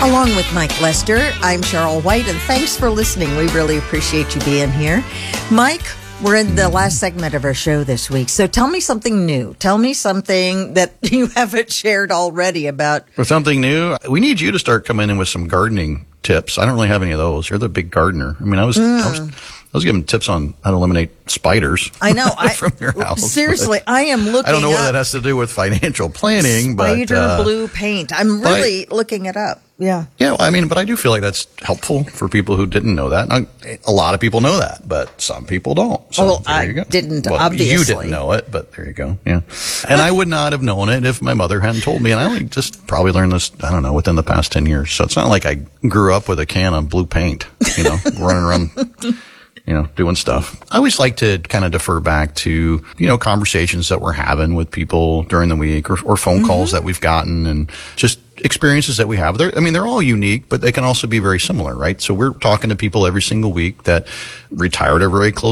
Along with Mike Lester, I'm Cheryl White, and thanks for listening. We really appreciate you being here. Mike, we're in the last segment of our show this week, so tell me something new. Tell me something that you haven't shared already about. For something new, we need you to start coming in with some gardening tips. I don't really have any of those. You're the big gardener. I mean, I was giving tips on how to eliminate spiders. I know. From your house. Seriously, I am looking. I don't know what that has to do with financial planning, Spider blue paint. I'm really looking it up. Yeah. Yeah, I mean, but I do feel like that's helpful for people who didn't know that. A lot of people know that, but some people don't. So well, I didn't, obviously. You didn't know it, but there you go. Yeah. And I would not have known it if my mother hadn't told me. And I only just probably learned this, I don't know, within the past 10 years. So it's not like I grew up with a can of blue paint, running around. Doing stuff. I always like to kind of defer back to, conversations that we're having with people during the week or phone calls that we've gotten and just experiences that we have. They're all unique, but they can also be very similar, right? So we're talking to people every single week that retired or very close